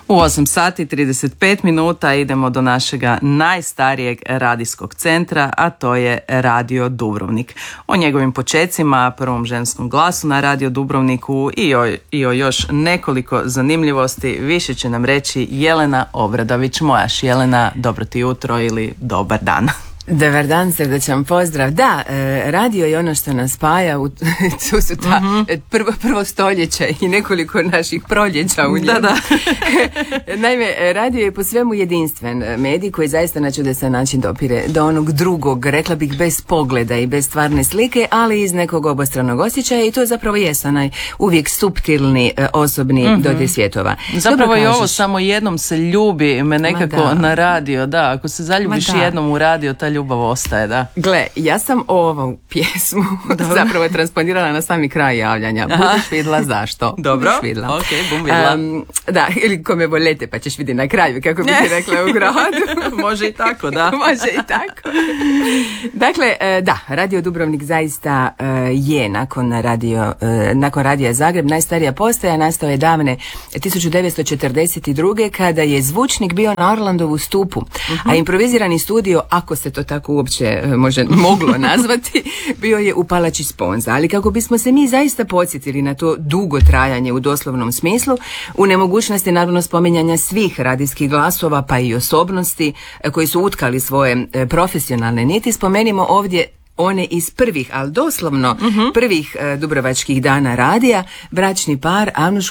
U 8 sati 35 minuta idemo do našega najstarijeg radijskog centra, a to je Radio Dubrovnik. O njegovim počecima, prvom ženskom glasu na Radio Dubrovniku i o još nekoliko zanimljivosti više će nam reći Jelena Obradović. Mojaš Jelena, dobro ti jutro ili dobar dan. Dobar dan, srdačan pozdrav. Da, radio je ono što nas spaja, tu su ta prvo stoljeće i nekoliko naših proljeća u njemu. Da. Naime, radio je po svemu jedinstven medij koji zaista na čudesan način dopire do onog drugog, rekla bih bez pogleda i bez stvarne slike, ali iz nekog obostranog osjećaja i to zapravo jest onaj uvijek suptilni osobni dodir svjetova. Zapravo i ovo samo jednom se ljubi me nekako na radio, da, ako se zaljubiš jednom u radio, ta ljubav ostaje, da. Gle, ja sam ovu pjesmu zapravo transponirala na sami kraj javljanja. Budeš vidjela zašto. Dobro, ok, bum vidjela. Da, ili ko me volete pa ćeš vidjeti na kraju, kako bi ti rekla u gradu. Može i tako, da. Može i tako. Dakle, da, Radio Dubrovnik zaista je nakon Radija Zagreb najstarija postaja, nastao je davne 1942. kada je zvučnik bio na Orlandovu stupu, a improvizirani studio, ako se to tako uopće moglo nazvati, bio je u Palači Sponza. Ali kako bismo se mi zaista podsjetili na to dugo trajanje u doslovnom smislu, u nemogućnosti naravno spominjanja svih radijskih glasova pa i osobnosti koji su utkali svoje profesionalne niti, spomenimo ovdje one iz prvih, ali doslovno prvih dubrovačkih dana radija, bračni par Anuš